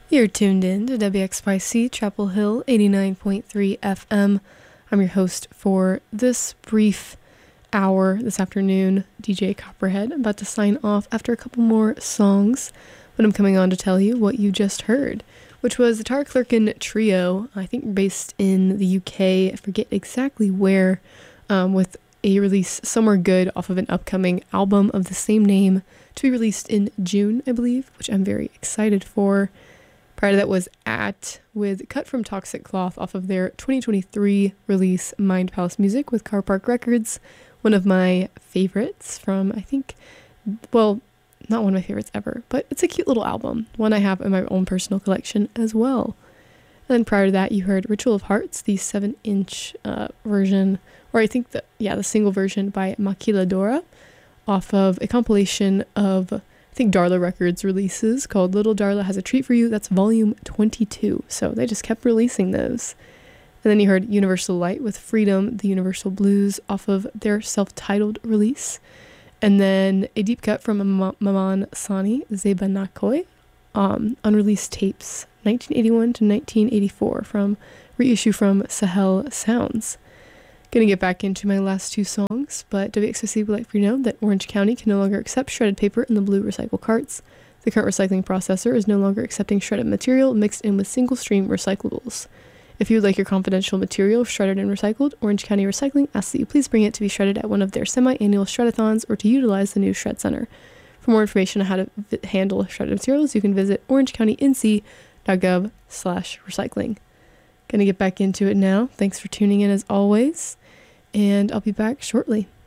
You're tuned in to WXYC Chapel Hill 89.3 FM. I'm your host for this brief hour this afternoon, DJ Copperhead. I'm about to sign off after a couple more songs, but I'm coming on to tell you what you just heard, which was the Tara Clerkin Trio, I think based in the UK, I forget exactly where, with a release Somewhere Good off of an upcoming album of the same name to be released in June, I believe, which I'm very excited for. Prior to that was with Cut from Toxic Cloth off of their 2023 release Mind Palace Music with Car Park Records, one of my favorites from, I think, well, not one of my favorites ever, but it's a cute little album, one I have in my own personal collection as well. And then prior to that, you heard Ritual of Hearts, the 7-inch version, or I think the single version by Maquiladora off of a compilation of, I think, Darla Records releases called Little Darla Has a Treat for You. That's volume 22. So they just kept releasing those. And then you heard Universal Light with Freedom, the Universal Blues off of their self-titled release. And then a deep cut from Maman Sani, Zeba Nakoi, unreleased tapes, 1981 to 1984, from reissue from Sahel Sounds. Gonna get back into my last two songs, but WXOC would like for you to know that Orange County can no longer accept shredded paper in the blue recycle carts. The current recycling processor is no longer accepting shredded material mixed in with single-stream recyclables. If you would like your confidential material shredded and recycled, Orange County Recycling asks that you please bring it to be shredded at one of their semi-annual shredathons or to utilize the new Shred Center. For more information on how to handle shredded materials, you can visit orangecountync.gov/recycling. Gonna get back into it now. Thanks for tuning in as always, and I'll be back shortly.